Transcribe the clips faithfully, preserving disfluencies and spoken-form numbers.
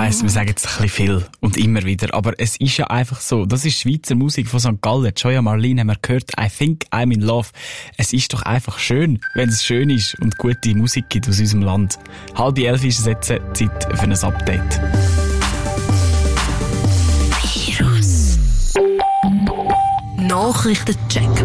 weiss, wir sagen jetzt ein bisschen viel und immer wieder, aber es ist ja einfach so. Das ist Schweizer Musik von Sankt Gallen. Joya Marlene haben wir gehört. I think I'm in love. Es ist doch einfach schön, wenn es schön ist und gute Musik gibt aus unserem Land. Halb elf ist es jetzt Zeit für ein Update. Virus. Nachrichtencheck.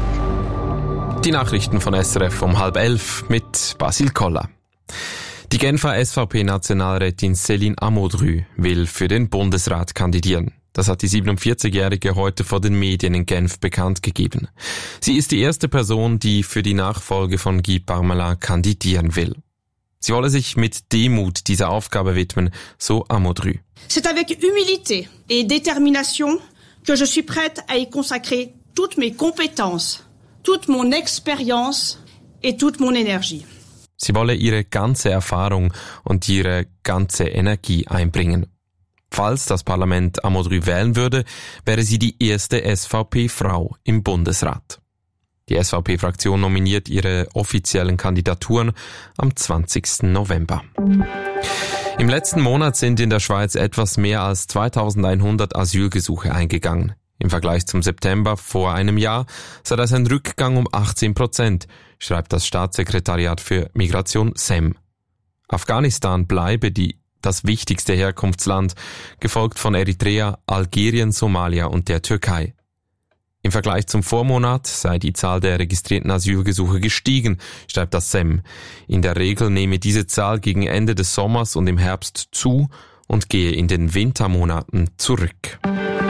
Die Nachrichten von S R F um halb elf mit Basil Koller. Die Genfer S V P-Nationalrätin Céline Amodru will für den Bundesrat kandidieren. Das hat die siebenundvierzigjährige heute vor den Medien in Genf bekannt gegeben. Sie ist die erste Person, die für die Nachfolge von Guy Parmelin kandidieren will. Sie wolle sich mit Demut dieser Aufgabe widmen, so Amodru. C'est avec humilité et détermination que je suis prête à y consacrer toutes mes compétences, toute mon expérience et toute mon énergie. Sie wolle ihre ganze Erfahrung und ihre ganze Energie einbringen. Falls das Parlament Amodru wählen würde, wäre sie die erste S V P-Frau im Bundesrat. Die S V P-Fraktion nominiert ihre offiziellen Kandidaturen am zwanzigsten November. Im letzten Monat sind in der Schweiz etwas mehr als zweitausendeinhundert Asylgesuche eingegangen. Im Vergleich zum September vor einem Jahr sei das ein Rückgang um achtzehn Prozent, schreibt das Staatssekretariat für Migration S E M. Afghanistan bleibe die, das wichtigste Herkunftsland, gefolgt von Eritrea, Algerien, Somalia und der Türkei. Im Vergleich zum Vormonat sei die Zahl der registrierten Asylgesuche gestiegen, schreibt das S E M. In der Regel nehme diese Zahl gegen Ende des Sommers und im Herbst zu und gehe in den Wintermonaten zurück.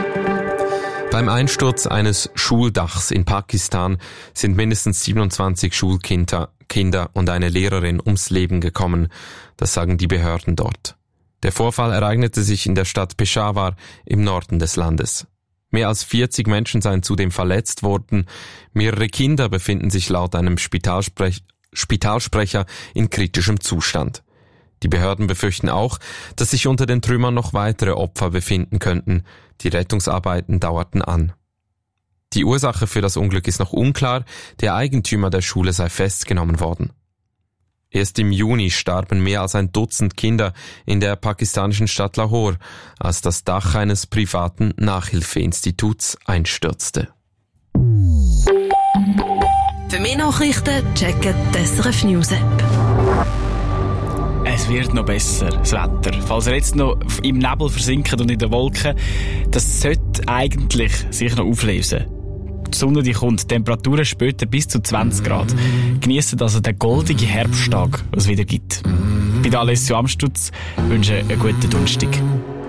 Beim Einsturz eines Schuldachs in Pakistan sind mindestens siebenundzwanzig Schulkinder Kinder und eine Lehrerin ums Leben gekommen. Das sagen die Behörden dort. Der Vorfall ereignete sich in der Stadt Peshawar im Norden des Landes. Mehr als vierzig Menschen seien zudem verletzt worden. Mehrere Kinder befinden sich laut einem Spitalsprech- Spitalsprecher in kritischem Zustand. Die Behörden befürchten auch, dass sich unter den Trümmern noch weitere Opfer befinden könnten. Die Rettungsarbeiten dauerten an. Die Ursache für das Unglück ist noch unklar, der Eigentümer der Schule sei festgenommen worden. Erst im Juni starben mehr als ein Dutzend Kinder in der pakistanischen Stadt Lahore, als das Dach eines privaten Nachhilfeinstituts einstürzte. Für mehr Nachrichten checken die S R F News App. Es wird noch besser, das Wetter. Falls ihr jetzt noch im Nebel versinkt und in den Wolken, das sollte eigentlich sich noch auflösen. Die Sonne die kommt, Temperaturen später bis zu zwanzig Grad. Geniessen also den goldigen Herbsttag, was es wieder gibt. Bei der Alessio Amstutz wünsche ich einen guten Donnerstag.